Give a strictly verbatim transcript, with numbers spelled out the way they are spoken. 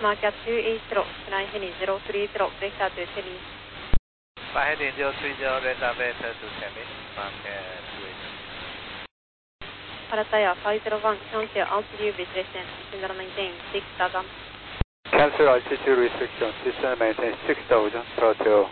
market two eight zero, flying heading zero three zero, vector to Chile. Fly heading zero three zero, radar vector to Chile, market two eight zero. Parataya five zero one, cancel altitude restriction, descend maintain six thousand. Cancel altitude restriction, descend maintain six thousand, Throttle